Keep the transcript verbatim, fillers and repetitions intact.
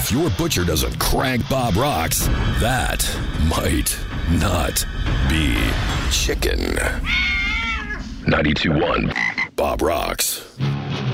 If your butcher doesn't crank Bob Rocks, that might not be chicken. ninety-two point one Bob Rocks.